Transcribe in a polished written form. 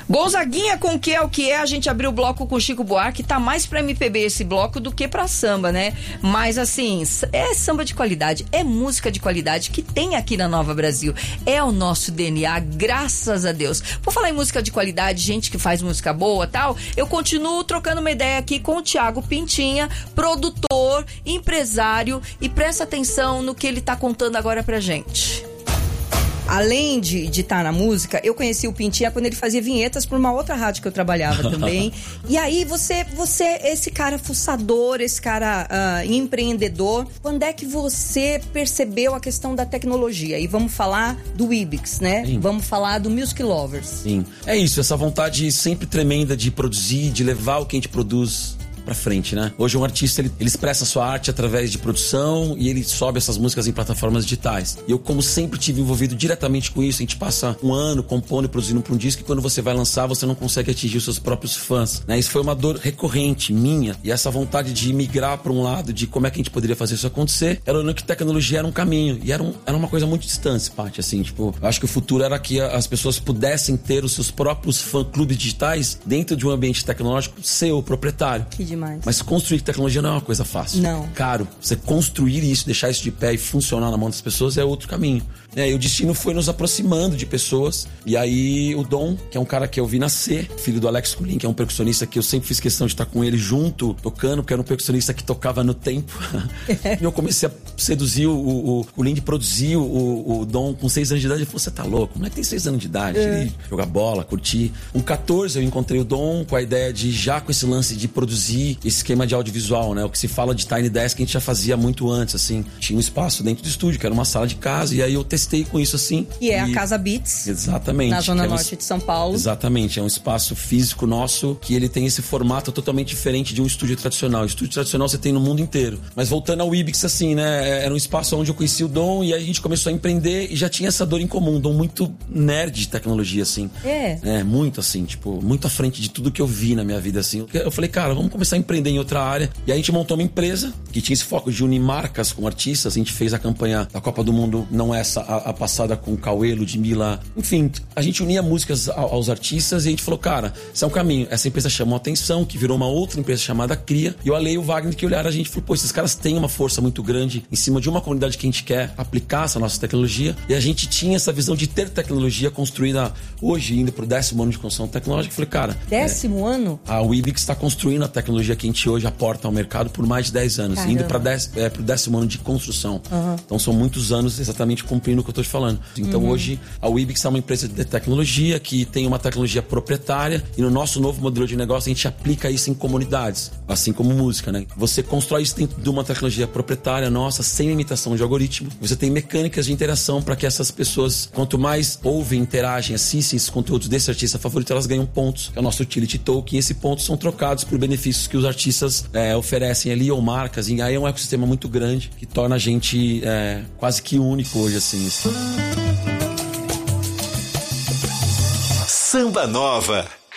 Gonzaguinha com o que é o que é, a gente abriu o bloco com o Chico Buarque, tá mais pra MPB esse bloco do que pra samba, né? Mas assim, é samba de qualidade, é música de qualidade que tem aqui na Nova Brasil, é o nosso DNA, graças a Deus. Por falar em música de qualidade, gente que faz música boa e tal, eu continuo trocando uma ideia aqui com o Thiago Pintinha, produtor, empresário, e presta atenção no que ele tá contando agora pra gente. Além de estar na música, eu conheci o Pintinha quando ele fazia vinhetas por uma outra rádio que eu trabalhava também. E aí, você, esse cara fuçador, esse cara empreendedor, quando é que você percebeu a questão da tecnologia? E vamos falar do Ibix, né? Sim. Vamos falar do Music Lovers. Sim, é isso, essa vontade sempre tremenda de produzir, de levar o que a gente produz pra frente, né? Hoje um artista, ele expressa a sua arte através de produção e ele sobe essas músicas em plataformas digitais. E eu, como sempre tive envolvido diretamente com isso, a gente passa um ano compondo e produzindo pra um disco e quando você vai lançar, você não consegue atingir os seus próprios fãs, né? Isso foi uma dor recorrente minha e essa vontade de migrar pra um lado, de como é que a gente poderia fazer isso acontecer, era olhando que tecnologia era um caminho e era uma coisa muito distante, Paty, assim, tipo, eu acho que o futuro era que as pessoas pudessem ter os seus próprios fã-clubes digitais dentro de um ambiente tecnológico seu, proprietário. Que demais. Mas construir tecnologia não é uma coisa fácil. Não. Caro. Você construir isso, deixar isso de pé e funcionar na mão das pessoas é outro caminho. E o destino foi nos aproximando de pessoas. E aí o Dom, que é um cara que eu vi nascer, filho do Alex Kulin, que é um percussionista que eu sempre fiz questão de estar com ele junto, tocando, porque era um percussionista que tocava no tempo. E eu comecei a seduzir o Kulin, de produzir o Dom com 6 anos de idade. Ele falou, você tá louco? Como é que tem 6 anos de idade? Ele jogar bola, curtir. Com 14 eu encontrei o Dom com a ideia de, já com esse lance de produzir esse esquema de audiovisual, né? O que se fala de Tiny Desk que a gente já fazia muito antes, assim. Tinha um espaço dentro do estúdio, que era uma sala de casa, e aí eu testei com isso, assim. E é a Casa Beats. Exatamente. Na Zona Norte de São Paulo. Exatamente. É um espaço físico nosso que ele tem esse formato totalmente diferente de um estúdio tradicional. O estúdio tradicional você tem no mundo inteiro. Mas voltando ao Ibix, assim, né? Era um espaço onde eu conheci o Dom e aí a gente começou a empreender e já tinha essa dor em comum. Dom muito nerd de tecnologia, assim. É, muito assim, tipo, muito à frente de tudo que eu vi na minha vida, assim. Eu falei, cara, vamos começar a empreender em outra área. E aí a gente montou uma empresa que tinha esse foco de unir marcas com artistas. A gente fez a campanha da Copa do Mundo, não essa, a passada com o Cauê, Ludmilla. Enfim, a gente unia músicas aos artistas e a gente falou, cara, esse é um caminho. Essa empresa chamou a atenção, que virou uma outra empresa chamada Cria. E eu alei o Wagner que olharam a gente e falou, pô, esses caras têm uma força muito grande em cima de uma comunidade que a gente quer aplicar essa nossa tecnologia. E a gente tinha essa visão de ter tecnologia construída hoje, indo pro 10º ano de construção tecnológica. Eu falei, cara... 10º ano? A Ibix está construindo a tecnologia que a gente hoje aporta ao mercado por mais de 10 anos. Caramba. Indo pro 10º ano de construção. Então são muitos anos exatamente cumprindo o que eu tô te falando. Então hoje a Ibix é uma empresa de tecnologia que tem uma tecnologia proprietária e no nosso novo modelo de negócio a gente aplica isso em comunidades, assim como música, né? Você constrói isso dentro de uma tecnologia proprietária nossa, sem limitação de algoritmo. Você tem mecânicas de interação para que essas pessoas, quanto mais ouvem, interagem, assistem esses conteúdos desse artista favorito, elas ganham pontos, que é o nosso utility token, e esses pontos são trocados por benefícios que os artistas oferecem ali, ou marcas, e aí é um ecossistema muito grande que torna a gente quase que único hoje, assim. Samba Nova.